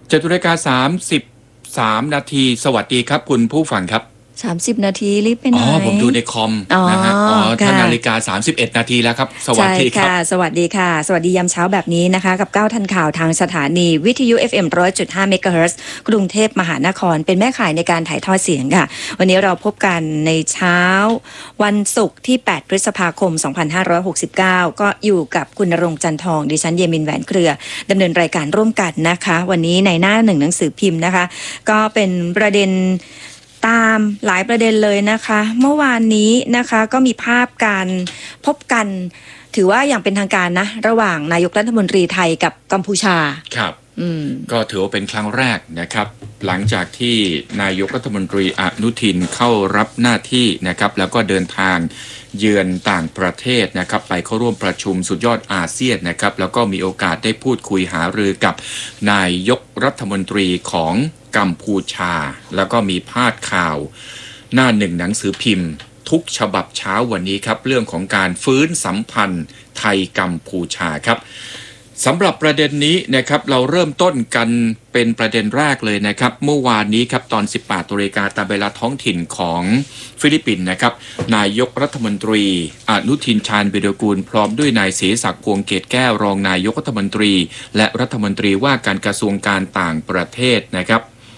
7:33 นาทีสวัสดีครับคุณผู้ฟังครับ 30 นาทีรีบไปไหนผมดูในคอมนะฮะถ้านาฬิกา31 นาทีแล้วครับสวัสดีครับสวัสดีค่ะสวัสดียามเช้าแบบนี้นะคะกับ9ทันข่าวทางสถานีวิทยุ FM 100.5 เมกะเฮิรตซ์กรุงเทพมหานครเป็นแม่ข่ายในการถ่ายทอดเสียงค่ะวันนี้เราพบกันในเช้าวันศุกร์ที่8 พฤษภาคม 2569ก็อยู่กับคุณณรงค์ จันทองดิฉันเยมินแหวนเครือดำเนินรายการร่วมกันนะคะวันนี้ในหน้าหนึ่งหนังสือพิมพ์นะคะก็เป็นประเด็นตามหลายประเด็นเลยนะคะเมื่อวานนี้นะคะก็มีภาพการพบกันถือว่าอย่างเป็นทางการนะระหว่างนายกรัฐมนตรีไทยกับกัมพูชาครับก็ถือว่าเป็นครั้งแรกนะครับหลังจากที่นายกรัฐมนตรีอนุทินเข้ารับหน้าที่นะครับแล้วก็เดินทางเยือนต่างประเทศนะครับไปเข้าร่วมประชุมสุดยอดอาเซียนนะครับแล้วก็มีโอกาสได้พูดคุยหารือกับนายกรัฐมนตรีของกัมพูชาแล้วก็มีพาดข่าวหน้าหนึ่งหนังสือพิมพ์ทุกฉบับเช้าวันนี้ครับเรื่องของการฟื้นสัมพันธ์ไทยกัมพูชาครับสำหรับประเด็นนี้นะครับเราเริ่มต้นกันเป็นประเด็นแรกเลยนะครับเมื่อวานนี้ครับตอน 18:00 น.ตามเวลาท้องถิ่นของฟิลิปปินส์นะครับนายกรัฐมนตรีอนุทินชาญวิรากูลพร้อมด้วยนายศรีศักดิ์พวงเกตแก้วรองนายกรัฐมนตรีและรัฐมนตรีว่าการกระทรวงการต่างประเทศนะครับ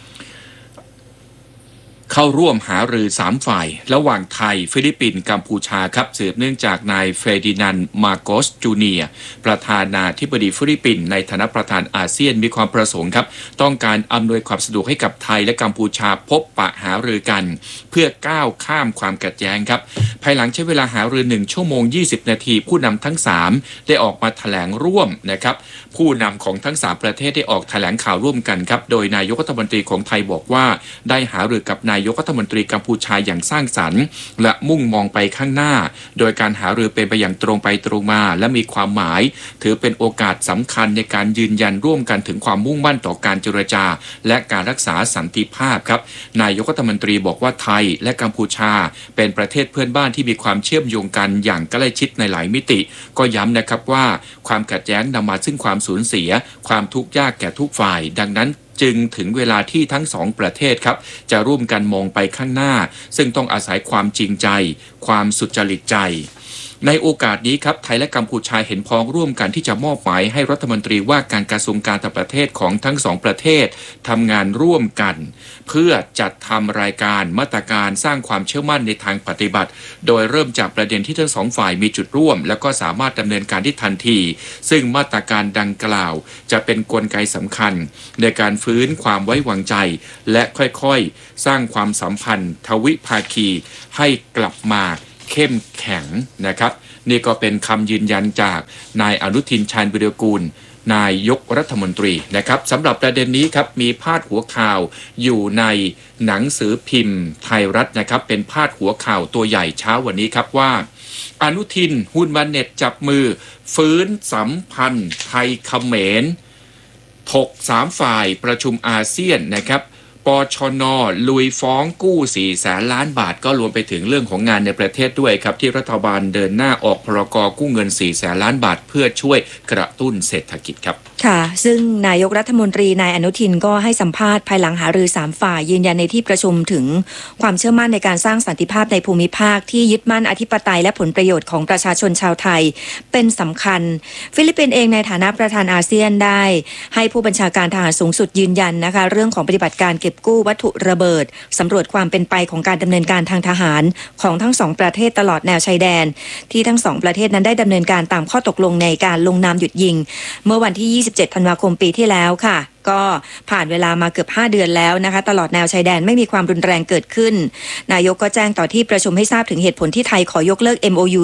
เข้าร่วมหารือ3ฝ่ายระหว่างไทยฟิลิปปินส์กัมพูชาครับสืบเนื่องจากนายเฟรดินันด์มาโกสจูเนียร์ประธานาธิบดีฟิลิปปินส์ในฐานะประธานอาเซียนมีความประสงค์ครับต้องการอำนวยความสะดวกให้กับไทยและกัมพูชาพบปะหารือกันเพื่อก้าวข้ามความขัดแย้งครับภายหลังใช้เวลาหารือ1 ชั่วโมง 20 นาทีผู้นำทั้ง3ได้ออกมาแถลงร่วมนะครับผู้นำของทั้ง3ประเทศได้ออกแถลงข่าวร่วมกันครับโดยนายกรัฐมนตรีของไทยบอกว่าได้หารือกับนายกรัฐมนตรีกัมพูชาอย่างสร้างสรรค์และมุ่งมองไปข้างหน้าโดยการหารือเป็นไปอย่างตรงไปตรงมาและมีความหมายถือเป็นโอกาสสำคัญในการยืนยันร่วมกันถึงความมุ่งมั่นต่อการเจรจาและการรักษาสันติภาพครับนายกรัฐมนตรีบอกว่าไทยและกัมพูชาเป็นประเทศเพื่อนบ้านที่มีความเชื่อมโยงกันอย่างใกล้ชิดในหลายมิติก็ย้ำนะครับว่าความขัดแย้งนำมาซึ่งความสูญเสียความทุกข์ยากแก่ทุกฝ่ายดังนั้นจึงถึงเวลาที่ทั้ง2ประเทศครับจะร่วมกันมองไปข้างหน้าซึ่งต้องอาศัยความจริงใจความสุจริตใจในโอกาสนี้ครับไทยและกัมพูชาเห็นพ้องร่วมกันที่จะมอบหมายให้รัฐมนตรีว่าการกระทรวงการต่างประเทศของทั้ง2ประเทศทำงานร่วมกันเพื่อจัดทำรายการมาตรการสร้างความเชื่อมั่นในทางปฏิบัติโดยเริ่มจากประเด็นที่ทั้ง2ฝ่ายมีจุดร่วมแล้วก็สามารถดำเนินการได้ทันทีซึ่งมาตรการดังกล่าวจะเป็นกลไกสำคัญในการฟื้นความไว้วางใจและค่อยๆสร้างความสัมพันธ์ทวิภาคีให้กลับมาเข้มแข็งนะครับนี่ก็เป็นคำยืนยันจากนายอนุทินชาญวิรากูลนายกรัฐมนตรีนะครับสำหรับประเด็นนี้ครับมีพาดหัวข่าวอยู่ในหนังสือพิมพ์ไทยรัฐนะครับเป็นพาดหัวข่าวตัวใหญ่เช้าวันนี้ครับว่าอนุทินฮุนมาเน็ตจับมือฟื้นสัมพันธ์ไทยเขมรถก3ฝ่ายประชุมอาเซียนนะครับปชน.ลุยฟ้องกู้400,000 ล้านบาทก็รวมไปถึงเรื่องของงานในประเทศด้วยครับที่รัฐบาลเดินหน้าออกพรก.กู้เงิน400,000 ล้านบาทเพื่อช่วยกระตุ้นเศรษฐกิจครับค่ะซึ่งนายกรัฐมนตรีนายอนุทินก็ให้สัมภาษณ์ภายหลังหารือ3ฝ่ายยืนยันในที่ประชุมถึงความเชื่อมั่นในการสร้างสันติภาพในภูมิภาคที่ยึดมั่นอธิปไตยและผลประโยชน์ของประชาชนชาวไทยเป็นสำคัญฟิลิปปินส์เองในฐานะประธานอาเซียนได้ให้ผู้บัญชาการทหารสูงสุดยืนยันนะคะเรื่องของปฏิบัติการเก็บกู้วัตถุระเบิดสำรวจความเป็นไปของการดำเนินการทางทหารของทั้ง2ประเทศตลอดแนวชายแดนที่ทั้ง2ประเทศนั้นได้ดำเนินการตามข้อตกลงในการลงนามหยุดยิงเมื่อวันที่27 ธันวาคมปีที่แล้วค่ะก็ผ่านเวลามาเกือบ5 เดือนแล้วนะคะตลอดแนวชายแดนไม่มีความรุนแรงเกิดขึ้นนายกก็แจ้งต่อที่ประชุมให้ทราบถึงเหตุผลที่ไทยขอยกเลิก MOU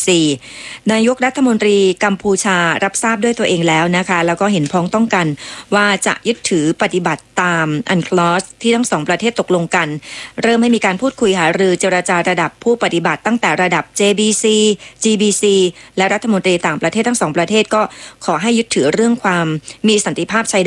44นายกรัฐมนตรีกัมพูชารับทราบด้วยตัวเองแล้วนะคะแล้วก็เห็นพ้องต้องกันว่าจะยึดถือปฏิบัติตามอันคลอสที่ทั้ง2ประเทศตกลงกันเริ่มให้มีการพูดคุยหารือเจรจาระดับผู้ปฏิบัติตั้งแต่ระดับ JBC GBC และรัฐมนตรีต่างประเทศทั้ง2ประเทศก็ขอให้ยึดถือเรื่องความมีสันติภาพชายแดนเป็น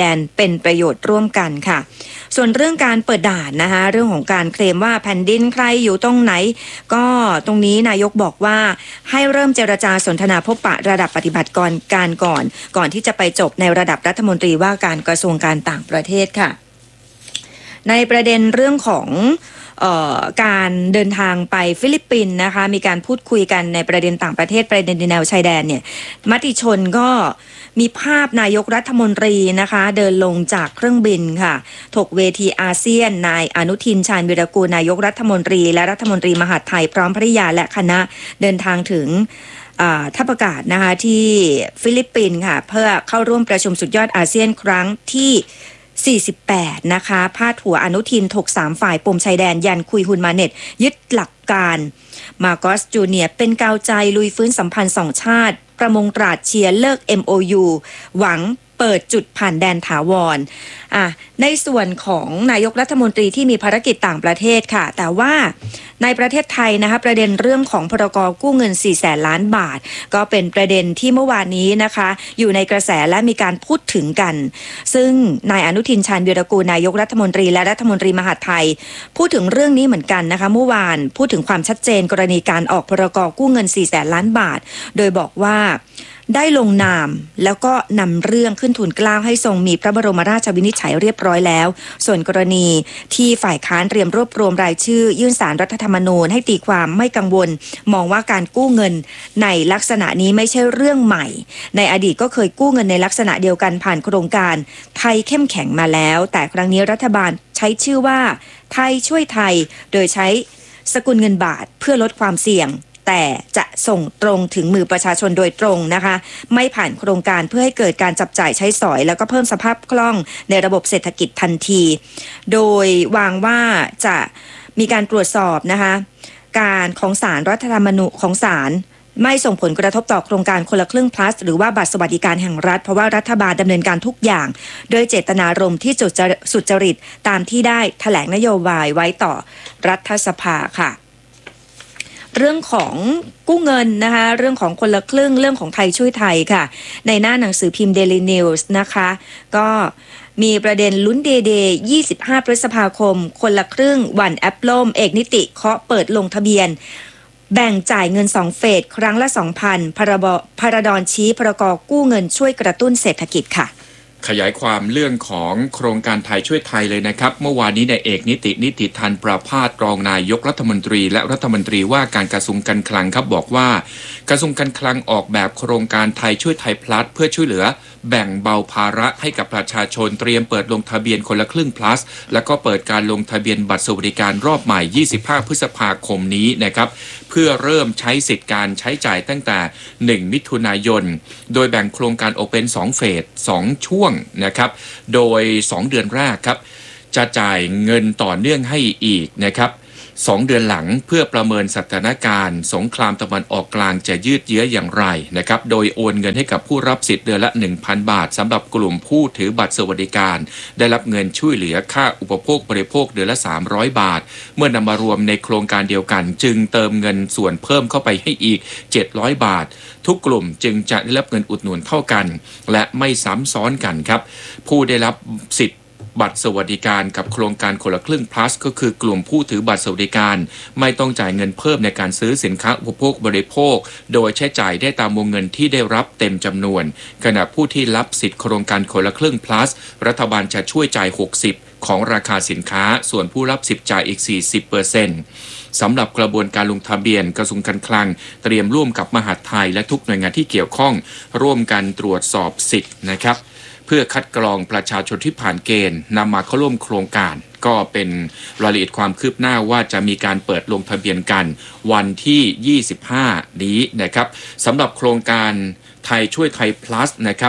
เป็นประโยชน์ร่วมกันค่ะส่วนเรื่องการเปิดด่านนะคะเรื่องของการเคลมว่าแผ่นดินใครอยู่ตรงไหนก็ตรงนี้นายกบอกว่าให้เริ่มเจรจาสนทนาพบปะระดับปฏิบัติการก่อนที่จะไปจบในระดับรัฐมนตรีว่าการกระทรวงการต่างประเทศค่ะในประเด็นเรื่องของการเดินทางไปฟิลิปปินส์นะคะมีการพูดคุยกันในประเด็นต่างประเทศประเด็นแนวชายแดนเนี่ยมติชนก็มีภาพนายกรัฐมนตรีนะคะเดินลงจากเครื่องบินค่ะถกเวทีอาเซียนนายอนุทินชาญวิรากูลนายกรัฐมนตรีและรัฐมนตรีมหาดไทยพร้อมภริยาและคณะเดินทางถึงท่าอากาศนะคะที่ฟิลิปปินส์ค่ะเพื่อเข้าร่วมประชุมสุดยอดอาเซียนครั้งที่48นะคะพาดหัวอนุทินถก3ฝ่ายปมชายแดนยันคุยฮุนมาเน็ตยึดหลักการมาโกสจูเนียร์เป็นกาวใจลุยฟื้นสัมพันธ์2ชาติประมงตราดเชียร์เลิก MOU หวังเปิดจุดผ่านแดนถาวรในส่วนของนายกรัฐมนตรีที่มีภารกิจต่างประเทศค่ะแต่ว่าในประเทศไทยนะคะประเด็นเรื่องของพรก.กู้เงิน 400,000 ล้านบาทก็เป็นประเด็นที่เมื่อวานนี้นะคะอยู่ในกระแสและมีการพูดถึงกันซึ่งนายอนุทินชาญวีรกูลนายกรัฐมนตรีและรัฐมนตรีมหาดไทยพูดถึงเรื่องนี้เหมือนกันนะคะเมื่อวานพูดถึงความชัดเจนกรณีการออกพรก.กู้เงิน 400,000 ล้านบาทโดยบอกว่าได้ลงนามแล้วก็นำเรื่องขึ้นทูลเกล้าให้ทรงมีพระบรมราชวินิจฉัยเรียบร้อยแล้วส่วนกรณีที่ฝ่ายค้านเตรียมรวบรวมรายชื่อยื่นศาลรัฐธรรมนูญให้ตีความไม่กังวลมองว่าการกู้เงินในลักษณะนี้ไม่ใช่เรื่องใหม่ในอดีตก็เคยกู้เงินในลักษณะเดียวกันผ่านโครงการไทยเข้มแข็งมาแล้วแต่ครั้งนี้รัฐบาลใช้ชื่อว่าไทยช่วยไทยโดยใช้สกุลเงินบาทเพื่อลดความเสี่ยงแต่จะส่งตรงถึงมือประชาชนโดยตรงนะคะไม่ผ่านโครงการเพื่อให้เกิดการจับจ่ายใช้สอยแล้วก็เพิ่มสภาพคล่องในระบบเศรษฐกิจทันทีโดยวางว่าจะมีการตรวจสอบนะคะการของศาลรัฐธรรมนูญของศาลไม่ส่งผลกระทบต่อโครงการคนละครึ่ง plus หรือว่าบัตรสวัสดิการแห่งรัฐเพราะว่ารัฐบาลดำเนินการทุกอย่างโดยเจตนารมณ์ที่สุจริตตามที่ได้แถลงนโยบายไว้ต่อรัฐสภาค่ะเรื่องของกู้เงินนะคะเรื่องของคนละครึ่งเรื่องของไทยช่วยไทยค่ะในหน้าหนังสือพิมพ์ Daily News นะคะก็มีประเด็นลุ้นเดย์25 พฤษภาคมคนละครึ่งวันแอปล่มเอกนิติเคาะเปิดลงทะเบียนแบ่งจ่ายเงิน2เฟสครั้งละ 2,000 พรดชี้พรก.กู้เงินช่วยกระตุ้นเศรษฐกิจค่ะขยายความเรื่องของโครงการไทยช่วยไทยเลยนะครับเมื่อวานนี้นายเอกนิติธันประภาสรองนายกรัฐมนตรีและรัฐมนตรีว่าการกระทรวงการคลังครับบอกว่ากระทรวงการคลังออกแบบโครงการไทยช่วยไทยพลัสเพื่อช่วยเหลือแบ่งเบาภาระให้กับประชาชนเตรียมเปิดลงทะเบียนคนละครึ่ง plus แล้วก็เปิดการลงทะเบียนบัตรสวัสดิการรอบใหม่25 พฤษภาคมนี้นะครับเพื่อเริ่มใช้สิทธิการใช้จ่ายตั้งแต่1 มิถุนายนโดยแบ่งโครงการออกเป็น2เฟส2ช่วงนะครับโดย2เดือนแรกครับจะจ่ายเงินต่อเนื่องให้อีกนะครับ2 เดือนหลังเพื่อประเมินสถานการณ์สงครามตะวันออกกลางจะยืดเยื้ออย่างไรนะครับโดยโอนเงินให้กับผู้รับสิทธิ์เดือนละ 1,000 บาทสำหรับกลุ่มผู้ถือบัตรสวัสดิการได้รับเงินช่วยเหลือค่าอุปโภคบริโภคเดือนละ300 บาทเมื่อนำมารวมในโครงการเดียวกันจึงเติมเงินส่วนเพิ่มเข้าไปให้อีก700 บาททุกกลุ่มจึงจะได้รับเงินอุดหนุนเท่ากันและไม่ซ้ำซ้อนกันครับผู้ได้รับสิทธิ์บัตรสวัสดิการกับโครงการคนละครึ่ง plus ก็คือกลุ่มผู้ถือบัตรสวัสดิการไม่ต้องจ่ายเงินเพิ่มในการซื้อสินค้าอุปโภคบริโภคโดยใช้จ่ายได้ตามวงเงินที่ได้รับเต็มจำนวนขณะผู้ที่รับสิทธิ์โครงการคนละครึ่ง plus รัฐบาลจะช่วยจ่าย60%ของราคาสินค้าส่วนผู้รับสิทธิ์จ่ายอีก 40%สำหรับกระบวนการลงทะเบียนกระทรวงการคลังเตรียมร่วมกับมหาดไทยและทุกหน่วยงานที่เกี่ยวข้องร่วมกันตรวจสอบสิทธิ์นะครับเพื่อคัดกรองประชาชนที่ผ่านเกณฑ์นำมาเข้าร่วมโครงการก็เป็นรายละเอียดความคืบหน้าว่าจะมีการเปิดลงทะเบียนกันวันที่25นี้นะครับสำหรับโครงการไทยช่วยไทย plus นะครับ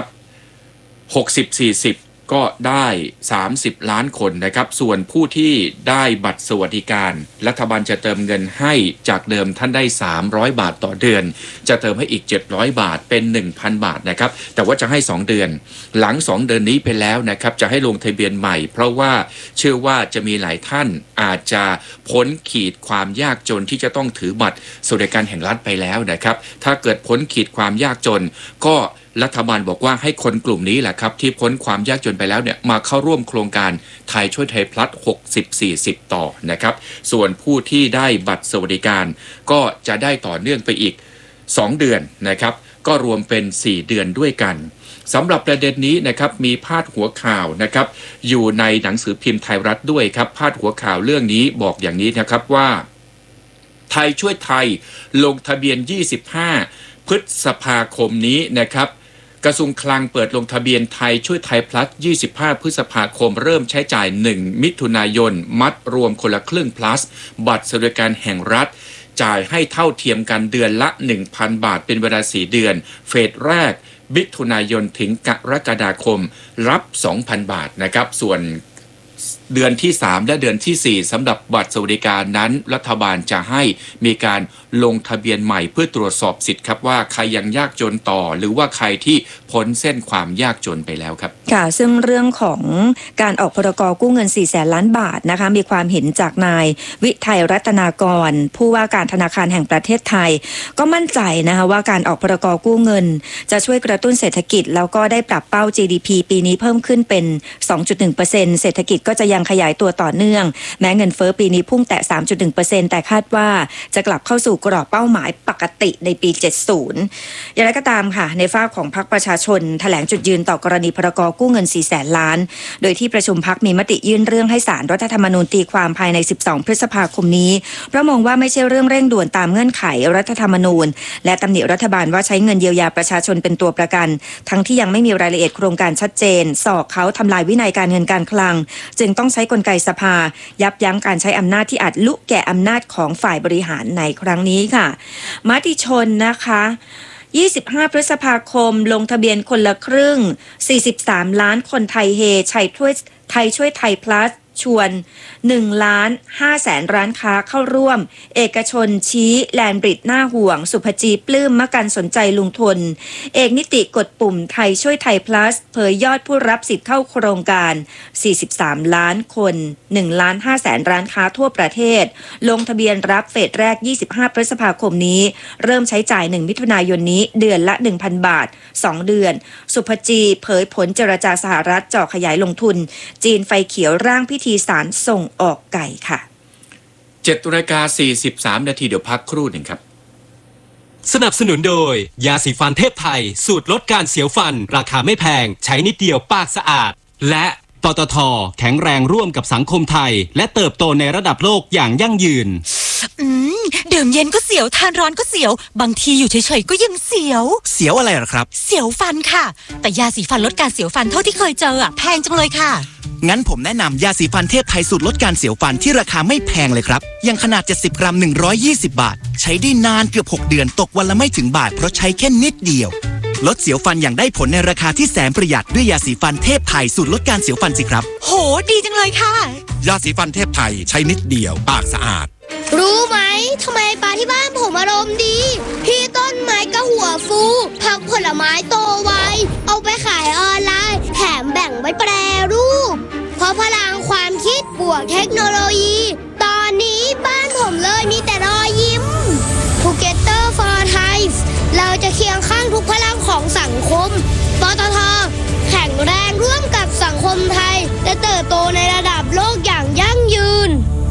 60-40ก็ได้30 ล้านคนนะครับส่วนผู้ที่ได้บัตรสวัสดิการรัฐบาลจะเติมเงินให้จากเดิมท่านได้300 บาทต่อเดือนจะเติมให้อีก700 บาทเป็น 1,000 บาทนะครับแต่ว่าจะให้2 เดือนหลัง2 เดือนนี้ไปแล้วนะครับจะให้ลงทะเบียนใหม่เพราะว่าเชื่อว่าจะมีหลายท่านอาจจะพ้นขีดความยากจนที่จะต้องถือบัตรสวัสดิการแห่งรัฐไปแล้วนะครับถ้าเกิดพ้นขีดความยากจนก็รัฐบาลบอกว่าให้คนกลุ่มนี้แหละครับที่พ้นความยากจนไปแล้วเนี่ยมาเข้าร่วมโครงการไทยช่วยไทยพลัส60-40ต่อนะครับส่วนผู้ที่ได้บัตรสวัสดิการก็จะได้ต่อเนื่องไปอีก2 เดือนนะครับก็รวมเป็น4 เดือนด้วยกันสำหรับประเด็นนี้นะครับมีพาดหัวข่าวนะครับอยู่ในหนังสือพิมพ์ไทยรัฐด้วยครับพาดหัวข่าวเรื่องนี้บอกอย่างนี้นะครับว่าไทยช่วยไทยลงทะเบียน25 พฤษภาคมนี้นะครับกระทรวงคลังเปิดลงทะเบียนไทยช่วยไทยพลัส25 พฤษภาคมเริ่มใช้จ่าย1 มิถุนายนมัดรวมคนละครึ่ง plus บัตรสวัสดิการแห่งรัฐจ่ายให้เท่าเทียมกันเดือนละ 1,000 บาทเป็นเวลา4 เดือนเฟสแรกมิถุนายนถึงกรกฎาคมรับ 2,000 บาทนะครับส่วนเดือนที่3และเดือนที่4สำหรับบัตรสวัสดิการนั้นรัฐบาลจะให้มีการลงทะเบียนใหม่เพื่อตรวจสอบสิทธิ์ครับว่าใครยังยากจนต่อหรือว่าใครที่พ้นเส้นความยากจนไปแล้วครับค่ะซึ่งเรื่องของการออกพรกกู้เงิน 400,000 ล้านบาทนะคะมีความเห็นจากนายวิทัยรัตนากรผู้ว่าการธนาคารแห่งประเทศไทยก็มั่นใจนะคะว่าการออกพรกกู้เงินจะช่วยกระตุ้นเศรษฐกิจแล้วก็ได้ปรับเป้า GDP ปีนี้เพิ่มขึ้นเป็น 2.1% เศรษฐกิจก็จะยังขยายตัวต่อเนื่องแม้เงินเฟ้อปีนี้พุ่งแตะ 3.1% แต่คาดว่าจะกลับเข้าสู่กรอบเป้าหมายปกติในปี 70 อย่างไรก็ตามค่ะในฝ่ายของพรรคประชาชนแถลงจุดยืนต่อกรณีพรกกู้เงิน 400,000 ล้านโดยที่ประชุมพรรคมีมติยื่นเรื่องให้ศาลรัฐธรรมนูญตีความภายใน 12 พฤษภาคมนี้เพราะมองว่าไม่ใช่เรื่องเร่งด่วนตามเงื่อนไขรัฐธรรมนูญและตำหนิรัฐบาลว่าใช้เงินเยียวยาประชาชนเป็นตัวประกันทั้งที่ยังไม่มีรายละเอียดโครงการชัดเจนสอกเขาทำลายวินัยการเงินการคลังจึงต้องใช้กลไกสภายับยั้งการใช้อำนาจที่อาจลุแก่อำนาจของฝ่ายบริหารในครั้งนี้ค่ะมติชนนะคะ25 พฤษภาคมลงทะเบียนคนละครึ่ง43 ล้านคนไทยเฮไทยช่วยไทยพลัสชวน1,500,000 ร้านค้าเข้าร่วมเอกชนชี้แลนบริดน่าห่วงสุภจีปลื้มมะกันสนใจลุงทนเอกนิติกดปุ่มไทยช่วยไทยพลัสเผยยอดผู้รับสิทธิ์เข้าโครงการ43 ล้านคน 1,500,000 ร้านค้าทั่วประเทศลงทะเบียนรับเฟสแรก25 พฤษภาคมนี้เริ่มใช้จ่าย1 มิถุนายนนี้เดือนละ 1,000 บาท2 เดือนสุภจีเผยผลเจรจาสหรัฐจ่อขยายลงทุนจีนไฟเขียวร่างพิธีสารส่งออกไก่ค่ะ 7:43 นาทีเดี๋ยวพักครู่หนึ่งครับสนับสนุนโดยยาสีฟันเทพไทยสูตรลดการเสียวฟันราคาไม่แพงใช้นิดเดียวปากสะอาดและปตท.แข็งแรงร่วมกับสังคมไทยและเติบโตในระดับโลกอย่างยั่งยืนดื่มเย็นก็เสียวทานร้อนก็เสียวบางทีอยู่เฉยๆก็ยังเสียวอะไรหรอครับเสียวฟันค่ะแต่ยาสีฟันลดการเสียวฟันเท่าที่เคยเจอแพงจังเลยค่ะงั้นผมแนะนำยาสีฟันเทพไทยสูตรลดการเสียวฟันที่ราคาไม่แพงเลยครับอย่างขนาด70 กรัม120 บาทใช้ได้นานเกือบ6 เดือนตกวันละไม่ถึงบาทเพราะใช้แค่นิดเดียวลดเสียวฟันอย่างได้ผลในราคาที่แสนประหยัดด้วยยาสีฟันเทพไทยสูตรลดการเสียวฟันสิครับโหดีจังเลยค่ะยาสีฟันเทพไทยใช้นิดเดียวปากสะอาดรู้ไหมทำไมปลาที่บ้านผมอารมณ์ดีพี่ต้นไม้ก็หัวฟูผักผลไม้โตไวเอาไปขายออนไลน์แถมแบ่งไว้แปรรูปเพราะพลังความคิดบวกเทคโนโลยีตอนนี้บ้านผมเลยมีแต่รอยยิ้ม Together for Thai เราจะเคียงข้างทุกพลังของสังคมปตท.แข็งแรงร่วมกับสังคมไทยและเติบโตในระดับโลกอย่างยั่งยืน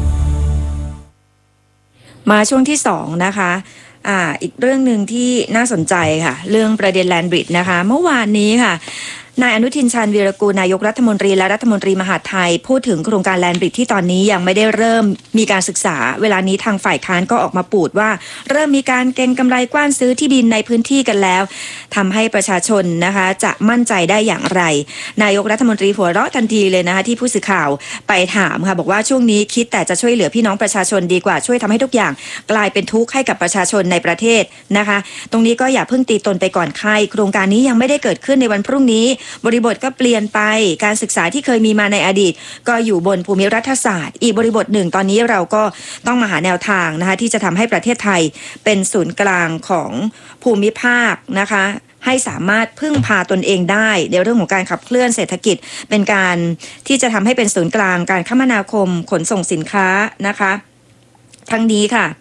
มาช่วงที่2นะคะอีกเรื่องนึงที่น่าสนใจค่ะเรื่องประเด็นแลนด์บริดจ์นะคะเมื่อวานนี้ค่ะนายอนุทินชาญวีรกูลนายกรัฐมนตรีและรัฐมนตรีมหาดไทยพูดถึงโครงการแลนด์บริดจ์ที่ตอนนี้ยังไม่ได้เริ่มมีการศึกษาเวลานี้ทางฝ่ายค้านก็ออกมาปูดว่าเริ่มมีการเก็งกำไรกว้านซื้อที่ดินในพื้นที่กันแล้วทำให้ประชาชนนะคะจะมั่นใจได้อย่างไรนายกรัฐมนตรีหัวเราะทันทีเลยนะคะที่ผู้สื่อข่าวไปถามค่ะบอกว่าช่วงนี้คิดแต่จะช่วยเหลือพี่น้องประชาชนดีกว่าช่วยทำให้ทุกอย่างกลายเป็นทุกข์ให้กับประชาชนในประเทศนะคะตรงนี้ก็อย่าเพิ่งตีตนไปก่อนใครโครงการนี้ยังไม่ได้เกิดขึ้นในวันพรุ่งนี้บริบทก็เปลี่ยนไปการศึกษาที่เคยมีมาในอดีตก็อยู่บนภูมิรัฐศาสตร์อีกบริบทหนึ่งตอนนี้เราก็ต้องมาหาแนวทางนะคะที่จะทำให้ประเทศไทยเป็นศูนย์กลางของภูมิภาคนะคะให้สามารถพึ่งพาตนเองได้ในเรื่องของการขับเคลื่อนเศรษฐกิจเป็นการที่จะทำให้เป็นศูนย์กลางการคมนาคมขนส่งสินค้านะคะทั้งนี้ค่ะ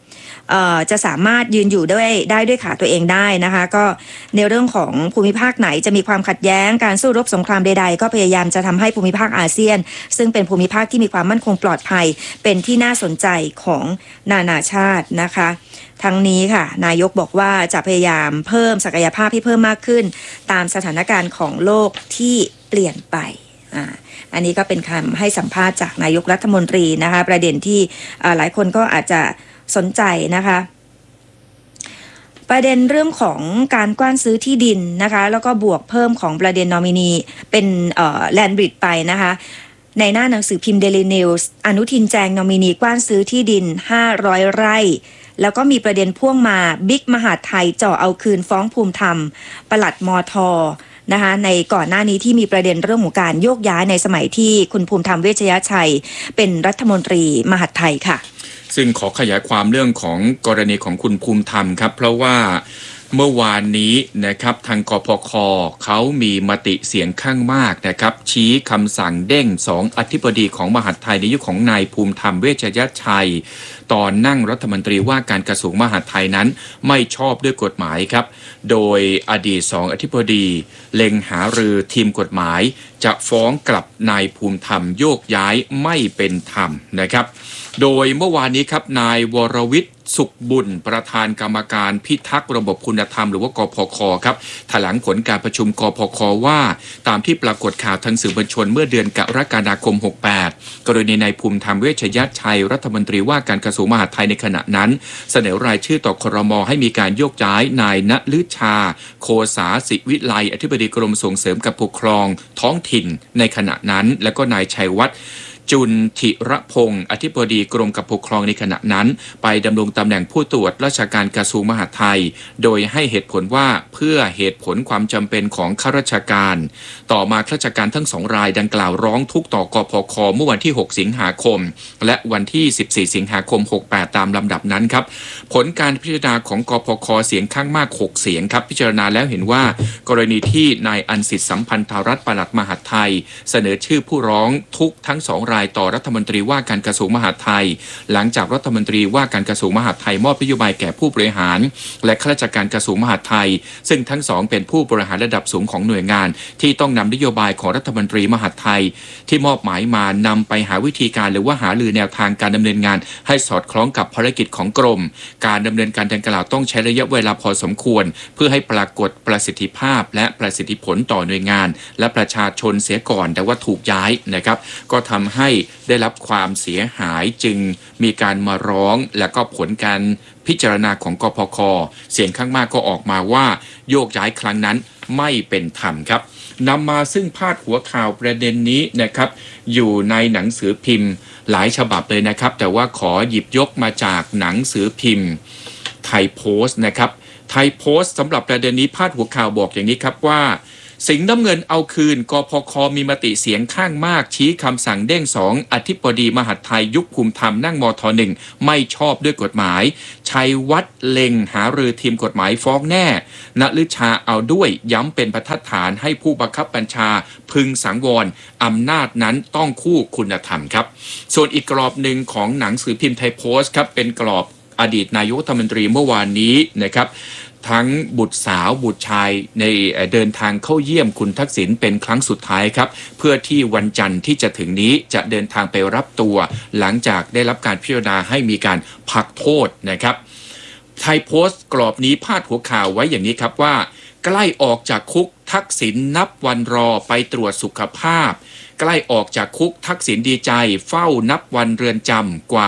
จะสามารถยืนอยู่ด้วยขาตัวเองได้นะคะก็ในเรื่องของภูมิภาคไหนจะมีความขัดแย้งการสู้รบสงครามใดๆก็พยายามจะทำให้ภูมิภาคอาเซียนซึ่งเป็นภูมิภาคที่มีความมั่นคงปลอดภัยเป็นที่น่าสนใจของนานาชาตินะคะทั้งนี้ค่ะนายกบอกว่าจะพยายามเพิ่มศักยภาพให้เพิ่มมากขึ้นตามสถานการณ์ของโลกที่เปลี่ยนไปอันนี้ก็เป็นคำให้สัมภาษณ์จากนายกรัฐมนตรีนะคะประเด็นที่หลายคนก็อาจจะสนใจนะคะประเด็นเรื่องของการกว้านซื้อที่ดินนะคะแล้วก็บวกเพิ่มของประเด็นนอมินีเป็นแลนด์บริดไปนะคะในหน้าหนังสือพิมพ์ Daily News อนุทินแจงนอมินีกว้านซื้อที่ดิน500 ไร่แล้วก็มีประเด็นพ่วงมาบิ๊กมหาดไทยจ่อเอาคืนฟ้องภูมิธรรมปลัดมท.นะคะในก่อนหน้านี้ที่มีประเด็นเรื่องของการโยกย้ายในสมัยที่คุณภูมิธรรมเวชยชัยเป็นรัฐมนตรีมหาดไทยค่ะซึ่งขอขยายความเรื่องของกรณีของคุณภูมิธรรมครับเพราะว่าเมื่อวานนี้นะครับทางกพค.เขามีมติเสียงข้างมากนะครับชี้คำสั่งเด้ง2 อธิบดีของมหาดไทยในยุคของนายภูมิธรรมเวชยชัยตอนนั่งรัฐมนตรีว่าการกระทรวงมหาดไทยนั้นไม่ชอบด้วยกฎหมายครับโดยอดีต2 อธิบดีเล็งหารือทีมกฎหมายจะฟ้องกลับนายภูมิธรรมโยกย้ายไม่เป็นธรรมนะครับโดยเมื่อวานนี้ครับนายวรวิทย์สุขบุญประธานกรรมการพิทักษ์ระบบคุณธรรมหรือว่ากพค.ครับแถลงผลการประชุมกพค.ว่าตามที่ปรากฏข่าวทางสื่อมวลชนเมื่อเดือนกรกฎาคม 68กรณีนายภูมิธรรมเวชยชัยรัฐมนตรีว่าการกระทรวงมหาดไทยในขณะนั้นเสนอรายชื่อต่อครม.ให้มีการโยกย้ายนายณฤชาโคสาสิวิไลอธิบดีกรมส่งเสริมการปกครองท้องถิ่นในขณะนั้นและก็นายชัยวัฒน์จุลธิระพงศ์อธิบดีกรมการปกครองในขณะนั้นไปดำรงตำแหน่งผู้ตรวจราชการกระทรวงมหาดไทยโดยให้เหตุผลว่าเพื่อเหตุผลความจำเป็นของข้าราชการต่อมาข้าราชการทั้ง2 รายดังกล่าวร้องทุกข์ต่อกพค.เมื่อวันที่6 สิงหาคมและวันที่14 สิงหาคม 68ตามลำดับนั้นครับผลการพิจารณาของกพค.เสียงข้างมาก6 เสียงครับพิจารณาแล้วเห็นว่ากรณีที่นายอันสิทธิ์สัมพันธรัตน์ปลัดมหาดไทยเสนอชื่อผู้ร้องทุกข์ทั้ง2 รายต่อรัฐมนตรีว่าการกระทรวงมหาดไทยหลังจากรัฐมนตรีว่าการกระทรวงมหาดไทยมอบนโยบายแก่ผู้บริหารและข้าราชการกระทรวงมหาดไทยซึ่งทั้ง2เป็นผู้บริหารระดับสูงของหน่วยงานที่ต้องนำนโยบายของรัฐมนตรีมหาดไทยที่มอบหมายมานำไปหาวิธีการหรือว่าหารือแนวทางการดำเนินงานให้สอดคล้องกับภารกิจของกรมการดำเนินการดังกล่าวต้องใช้ระยะเวลาพอสมควรเพื่อให้ปรากฏประสิทธิภาพและประสิทธิผลต่อหน่วยงานและประชาชนเสียก่อนแต่ว่าถูกย้ายนะครับก็ทำให้ได้รับความเสียหายจึงมีการมาร้องและก็ผลการพิจารณาของกพค.เสียงข้างมากก็ออกมาว่าโยกย้ายครั้งนั้นไม่เป็นธรรมครับนำมาซึ่งพาดหัวข่าวประเด็นนี้นะครับอยู่ในหนังสือพิมพ์หลายฉบับเลยนะครับแต่ว่าขอหยิบยกมาจากหนังสือพิมพ์ไทยโพสต์นะครับไทยโพสต์สำหรับประเด็นนี้พาดหัวข่าวบอกอย่างนี้ครับว่าสิงห์น้ำเงินเอาคืนกพค.มีมติเสียงข้างมากชี้คำสั่งเด้ง2 อธิบดีมหาดไทยยุคภูมิธรรมนั่งมท1ไม่ชอบด้วยกฎหมายชัยวัฒน์เล็งหารือทีมกฎหมายฟ้องแน่ณฤชาเอาด้วยย้ำเป็นบรรทัดฐานให้ผู้บังคับบัญชาพึงสังวรอำนาจนั้นต้องคู่คุณธรรมครับส่วนอีกกรอบหนึ่งของหนังสือพิมพ์ไทยโพสต์ครับเป็นกรอบอดีตนายกรัฐมนตรีเมื่อวานนี้นะครับทั้งบุตรสาวบุตรชายในเดินทางเข้าเยี่ยมคุณทักษิณเป็นครั้งสุดท้ายครับเพื่อที่วันจันทร์ที่จะถึงนี้จะเดินทางไปรับตัวหลังจากได้รับการพิจารณาให้มีการพักโทษนะครับไทยโพสต์กรอบนี้พาดหัวข่าวไว้อย่างนี้ครับว่าใกล้ออกจากคุกทักษิณนับวันรอไปตรวจสุขภาพใกล้ออกจากคุกทักษิณดีใจเฝ้านับวันเรือนจำกว่า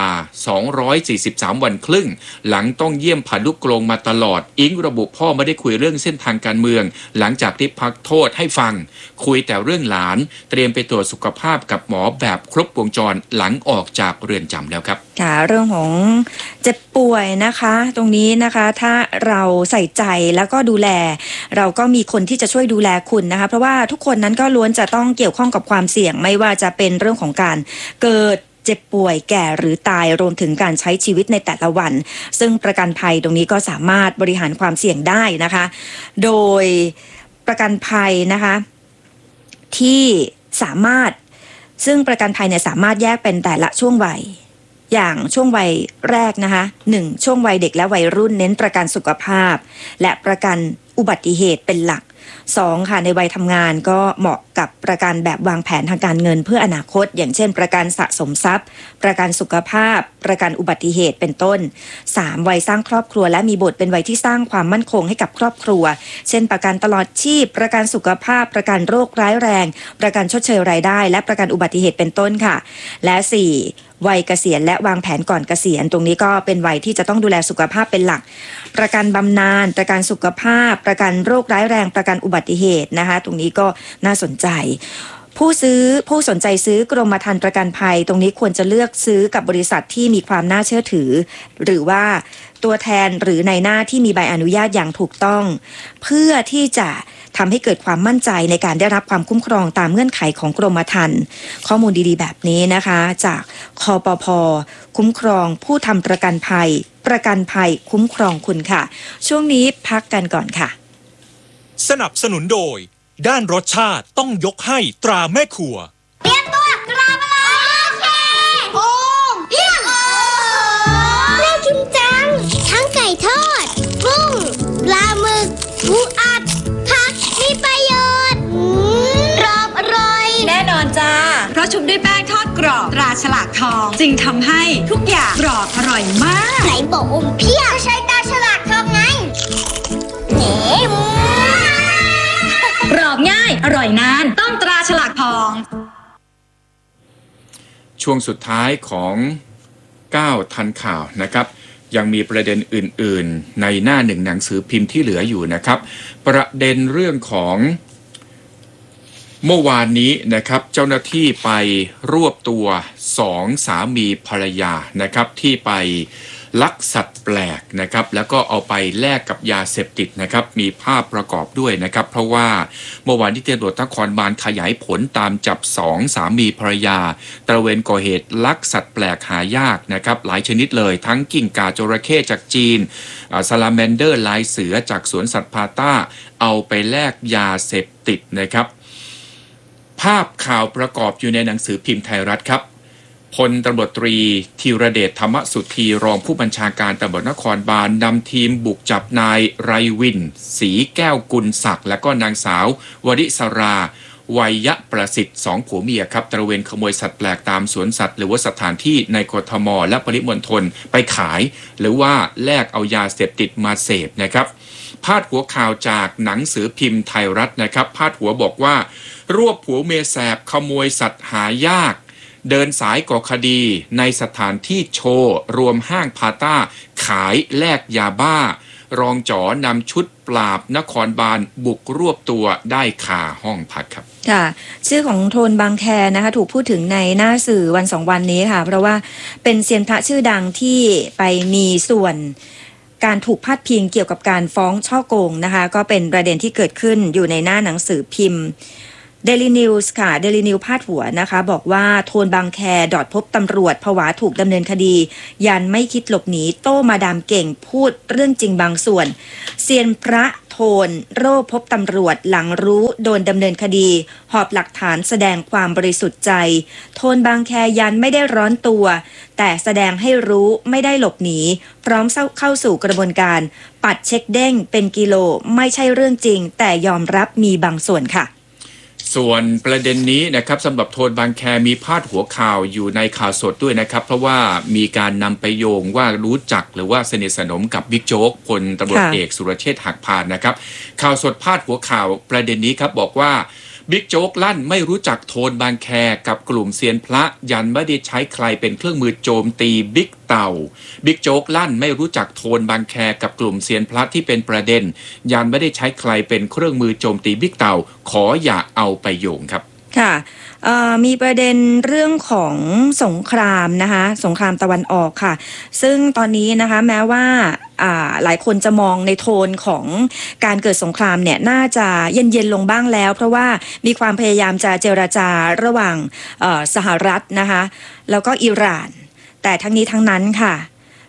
243 วันครึ่งหลังต้องเยี่ยมผ่านลูกกรงมาตลอดอิงระบุพ่อไม่ได้คุยเรื่องเส้นทางการเมืองหลังจากที่พักโทษให้ฟังคุยแต่เรื่องหลานเตรียมไปตรวจสุขภาพกับหมอแบบครบวงจรหลังออกจากเรือนจำแล้วครับค่ะเรื่องของเจ็บป่วยนะคะตรงนี้นะคะถ้าเราใส่ใจแล้วก็ดูแลเราก็มีคนที่จะช่วยดูแลคุณนะคะเพราะว่าทุกคนนั้นก็ล้วนจะต้องเกี่ยวข้องกับความเสี่ยงไม่ว่าจะเป็นเรื่องของการเกิดเจ็บป่วยแก่หรือตายรวมถึงการใช้ชีวิตในแต่ละวันซึ่งประกันภัยตรงนี้ก็สามารถบริหารความเสี่ยงได้นะคะโดยประกันภัยนะคะที่สามารถซึ่งประกันภัยเนี่ยสามารถแยกเป็นแต่ละช่วงวัยอย่างช่วงวัยแรกนะคะ 1. ช่วงวัยเด็กและวัยรุ่นเน้นประกันสุขภาพและประกันอุบัติเหตุเป็นหลัก 2. ค่ะในวัยทำงานก็เหมาะกับประกันแบบวางแผนทางการเงินเพื่ออนาคตอย่างเช่นประกันสะสมทรัพย์ประกันสุขภาพประกันอุบัติเหตุเป็นต้น 3. วัยสร้างครอบครัวและมีบุตรเป็นวัยที่สร้างความมั่นคงให้กับครอบครัวเช่นประกันตลอดชีพประกันสุขภาพประกันโรคร้ายแรงประกันชดเชยรายได้และประกันอุบัติเหตุเป็นต้นค่ะและ 4. วัยเกษียณและวางแผนก่อนเกษียณตรงนี้ก็เป็นวัยที่จะต้องดูแลสุขภาพเป็นหลักประกันบำนาญประกันสุขภาพประกันโรคร้ายแรงประกันอุบัติเหตุนะคะตรงนี้ก็น่าสนใจผู้สนใจซื้อกรมธรรม์ประกันภัยตรงนี้ควรจะเลือกซื้อกับบริษัทที่มีความน่าเชื่อถือหรือว่าตัวแทนหรือในหน้าที่มีใบอนุญาตอย่างถูกต้องเพื่อที่จะทำให้เกิดความมั่นใจในการได้รับความคุ้มครองตามเงื่อนไขของกรมธรรม์ข้อมูลดีๆแบบนี้นะคะจากคปภ.คุ้มครองผู้ทำประกันภัยคุ้มครองคุณค่ะช่วงนี้พักกันก่อนค่ะสนับสนุนโดยด้านรสชาติต้องยกให้ตราแม่ครัวเตรียมตัวกราบอะไรโอ้เพียงน่ากินจังทั้งไก่ทอดกุ้งปลาหมึกปูอัดผักมีประโยชน์กรอบอร่อยแน่นอนจ้าเพราะชุบด้วยแป้งทอดกรอบตราฉลากทองจึงทำให้ทุกอย่างกรอบอร่อยมากไหนบอกอมเพียงใช้ตราฉลากทองไงกรอบง่ายอร่อยนานต้องตราฉลากทองช่วงสุดท้ายของ9ทันข่าวนะครับยังมีประเด็นอื่นๆในหน้าหนึ่งหนังสือพิมพ์ที่เหลืออยู่นะครับประเด็นเรื่องของเมื่อวานนี้นะครับเจ้าหน้าที่ไปรวบตัว2สามีภรรยานะครับที่ไปลักสัตว์แปลกนะครับแล้วก็เอาไปแลกกับยาเสพติดนะครับมีภาพประกอบด้วยนะครับเพราะว่าเมื่อวานที่ตำรวจนครบาลขยายผลตามจับ2สามีภรรยาตระเวนก่อเหตุลักสัตว์แปลกหายากนะครับหลายชนิดเลยทั้งกิ้งก่าจระเข้จากจีนซาลาแมนเดอร์ลายเสือจากสวนสัตว์พาต้าเอาไปแลกยาเสพติดนะครับภาพข่าวประกอบอยู่ในหนังสือพิมพ์ไทยรัฐครับพลตำรวจตรีธีรเดชธรรมสุธีรองผู้บัญชาการตำรวจนครบาลนำทีมบุกจับนายไรวินศรีแก้วกุลศักดิ์และก็นางสาววริศราวัยประสิทธิ์2ผัวเมียครับตระเวนขโมยสัตว์แปลกตามสวนสัตว์หรือว่าสถานที่ในกทมและปริมณฑลไปขายหรือว่าแลกเอายาเสพติดมาเสพนะครับพาดหัวข่าวจากหนังสือพิมพ์ไทยรัฐนะครับพาดหัวบอกว่ารวบผัวเมียแสบขโมยสัตว์หายากเดินสายก่อคดีในสถานที่โชว์รวมห้างพาต้าขายแลกยาบ้ารองจ๋อนำชุดปราบนครบาลบุกรวบตัวได้คาห้องพักครับค่ะชื่อของโทนบางแคนะคะถูกพูดถึงในหน้าสื่อวัน2วันนี้ค่ะเพราะว่าเป็นเซียนพระชื่อดังที่ไปมีส่วนการถูกพาดพิงเกี่ยวกับการฟ้องฉ้อโกงนะคะก็เป็นประเด็นที่เกิดขึ้นอยู่ในหน้าหนังสือพิมพ์Daily News ค่ะ Daily News พาดหัวนะคะบอกว่าโทนบางแคพบตำรวจผวาถูกดำเนินคดียันไม่คิดหลบหนีโต้มาดามเก่งพูดเรื่องจริงบางส่วนเซียนพระโทนโร่พบตำรวจหลังรู้โดนดำเนินคดีหอบหลักฐานแสดงความบริสุทธิ์ใจโทนบางแคยันไม่ได้ร้อนตัวแต่แสดงให้รู้ไม่ได้หลบหนีพร้อมเข้าสู่กระบวนการปัดเช็คเด้งเป็นกิโลไม่ใช่เรื่องจริงแต่ยอมรับมีบางส่วนค่ะส่วนประเด็นนี้นะครับสำหรับโทนบางแคมีพาดหัวข่าวอยู่ในข่าวสดด้วยนะครับเพราะว่ามีการนำไปโยงว่ารู้จักหรือว่าสนิทสนมกับบิ๊กโจ๊กพลตำรวจเอกสุรเชษฐ์หักพานนะครับข่าวสดพาดหัวข่าวประเด็นนี้ครับบอกว่าบิ๊กโจ๊กลั่นไม่รู้จักโทนบางแคกับกลุ่มเซียนพระยันไม่ได้ใช้ใครเป็นเครื่องมือโจมตีบิ๊กเต่าบิ๊กโจ๊กลั่นไม่รู้จักโทนบางแคกับกลุ่มเซียนพระที่เป็นประเด็นยันไม่ได้ใช้ใครเป็นเครื่องมือโจมตีบิ๊กเต่าขออย่าเอาไปโยงครับค่ะมีประเด็นเรื่องของสงครามนะคะสงครามตะวันออกค่ะซึ่งตอนนี้นะคะแม้ว่าหลายคนจะมองในโทนของการเกิดสงครามเนี่ยน่าจะเย็นๆลงบ้างแล้วเพราะว่ามีความพยายามจะเจรจาระหว่างสหรัฐนะคะแล้วก็อิหร่านแต่ทั้งนี้ทั้งนั้นค่ะ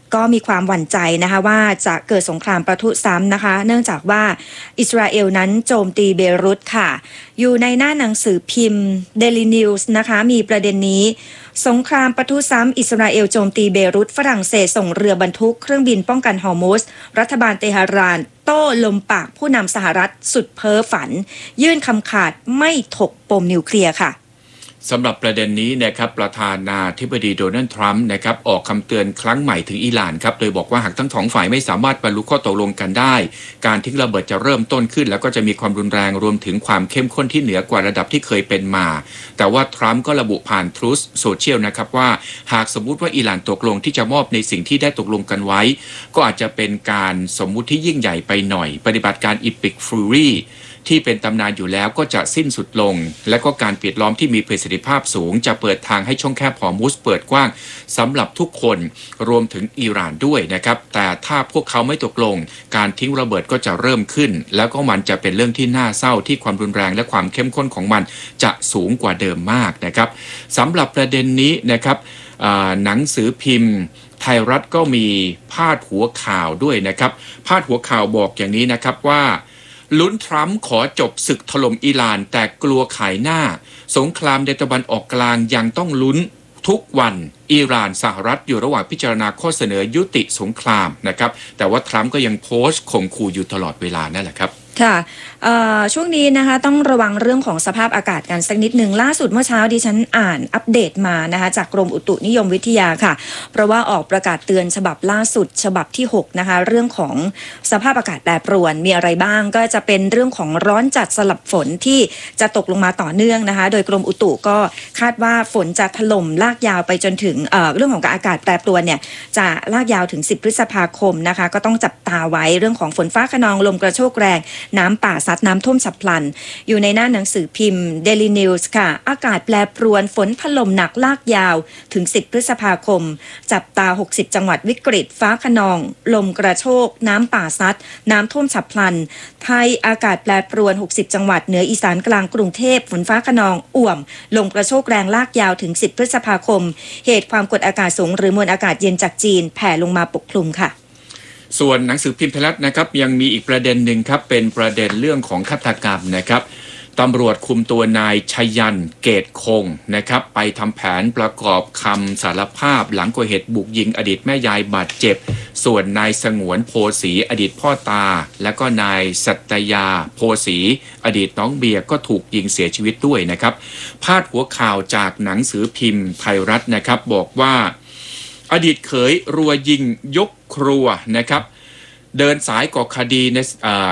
ก็มีความหวั่นใจนะคะว่าจะเกิดสงครามประทุซ้ำนะคะเนื่องจากว่าอิสราเอลนั้นโจมตีเบรุตค่ะอยู่ในหน้าหนังสือพิมพ์ Daily News นะคะมีประเด็นนี้สงครามปะทุซ้ำอิสราเอลโจมตีเบรุตฝรั่งเศสส่งเรือบรรทุกเครื่องบินป้องกันฮอร์มุสรัฐบาลเตหะรานโต้ลมปากผู้นำสหรัฐสุดเพ้อฝันยื่นคำขาดไม่ถกปมนิวเคลียร์ค่ะสำหรับประเด็นนี้นะครับประธานาธิบดีโดนัลด์ทรัมป์นะครับออกคำเตือนครั้งใหม่ถึงอิหร่านครับโดยบอกว่าหากทั้งสองฝ่ายไม่สามารถบรรลุข้อตกลงกันได้การทิ้งระเบิดจะเริ่มต้นขึ้นแล้วก็จะมีความรุนแรงรวมถึงความเข้มข้นที่เหนือกว่าระดับที่เคยเป็นมาแต่ว่าทรัมป์ก็ระบุผ่าน Truth Social นะครับว่าหากสมมุติว่าอิหร่านตกลงที่จะมอบในสิ่งที่ได้ตกลงกันไว้ก็อาจจะเป็นการสมมุติที่ยิ่งใหญ่ไปหน่อยปฏิบัติการ Epic Furyที่เป็นตำนานอยู่แล้วก็จะสิ้นสุดลงและก็การปิดล้อมที่มีประสิทธิภาพสูงจะเปิดทางให้ช่องแคบฮอร์มุสเปิดกว้างสำหรับทุกคนรวมถึงอิหร่านด้วยนะครับแต่ถ้าพวกเขาไม่ตกลงการทิ้งระเบิดก็จะเริ่มขึ้นแล้วก็มันจะเป็นเรื่องที่น่าเศร้าที่ความรุนแรงและความเข้มข้นของมันจะสูงกว่าเดิมมากนะครับสำหรับประเด็นนี้นะครับหนังสือพิมพ์ไทยรัฐก็มีพาดหัวข่าวด้วยนะครับพาดหัวข่าวบอกอย่างนี้นะครับว่าลุ้นทรัมป์ขอจบศึกถล่มอิหร่านแต่กลัวขายหน้าสงครามในตะวันออกกลางยังต้องลุ้นทุกวันอิหร่านสหรัฐอยู่ระหว่างพิจารณาข้อเสนอยุติสงครามนะครับแต่ว่าทรัมป์ก็ยังโพสต์ข่มขู่อยู่ตลอดเวลานั่นแหละครับค่ะช่วงนี้นะคะต้องระวังเรื่องของสภาพอากาศกันสักนิดหนึ่งล่าสุดเมื่อเช้าดิฉันอ่านอัปเดตมานะคะจากกรมอุตุนิยมวิทยาค่ะเพราะว่าออกประกาศเตือนฉบับล่าสุดฉบับที่6นะคะเรื่องของสภาพอากาศแปรปรวนมีอะไรบ้างก็จะเป็นเรื่องของร้อนจัดสลับฝนที่จะตกลงมาต่อเนื่องนะคะโดยกรมอุตุก็คาดว่าฝนจะถล่มลากยาวไปจนถึงเรื่องของอากาศแปรปรวนเนี่ยจะลากยาวถึง10 พฤษภาคมนะคะก็ต้องจับตาไว้เรื่องของฝนฟ้าคะนองลมกระโชกแรงน้ำป่าซัดน้ำท่วมฉับพลันอยู่ในหน้าหนังสือพิมพ์ Daily News ค่ะอากาศแปรปรวนฝนถล่มหนักลากยาวถึง10 พฤษภาคมจับตา60จังหวัดวิกฤตฟ้าคะนองลมกระโชกน้ำป่าซัดน้ำท่วมฉับพลันไทยอากาศแปรปรวน60จังหวัดเหนืออีสานกลางกรุงเทพฝนฟ้าคะนองอ่วมลมกระโชกแรงลากยาวถึง10 พฤษภาคมเหตุความกดอากาศสูงหรือมวลอากาศเย็นจากจีนแผ่ลงมาปกคลุมค่ะส่วนหนังสือพิมพ์ไทยรัฐนะครับยังมีอีกประเด็นหนึ่งครับเป็นประเด็นเรื่องของฆาตกรรมนะครับตำรวจคุมตัวนายชยันเกตคงนะครับไปทำแผนประกอบคำสารภาพหลังก่อเหตุบุกยิงอดีตแม่ยายบาดเจ็บส่วนนายสงวนโพสีอดีตพ่อตาและก็นายสัตยาโพสีอดีตน้องเบียร์ก็ถูกยิงเสียชีวิตด้วยนะครับพาดหัวข่าวจากหนังสือพิมพ์ไทยรัฐนะครับบอกว่าอดีตเขยรัวยิงยกครัวนะครับเดินสายก่อคดีใน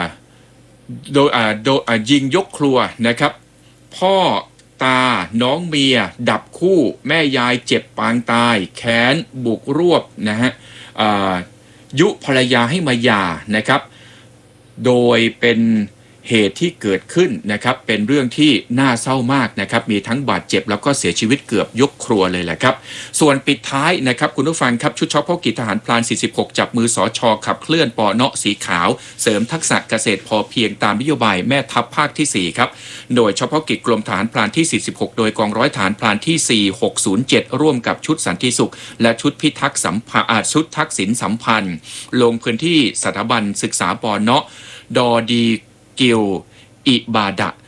ยิงยกครัวนะครับพ่อตาน้องเมียดับคู่แม่ยายเจ็บปางตายแค้นบุกรวบนะฮะยุภรรยาให้มาหย่านะครับโดยเป็นเหตุที่เกิดขึ้นนะครับเป็นเรื่องที่น่าเศร้ามากนะครับมีทั้งบาดเจ็บแล้วก็เสียชีวิตเกือบยกครัวเลยแหละครับส่วนปิดท้ายนะครับคุณผู้ฟังครับชุดเฉพาะกิจทหารพราน46จับมือสช.ขับเคลื่อนปเนาะสีขาวเสริมทักษะเกษตรพอเพียงตามนโยบายแม่ทัพภาคที่4ครับโดยเฉพาะกิจกรมทหารพรานที่46โดยกองร้อยทหารพรานที่4607ร่วมกับชุดสันติสุขและชุดพิทักษ์ชุดทักษิณสัมพันธ์ลงพื้นที่สถาบันศึกษาปเนาะดอดีกิลอิบาดะ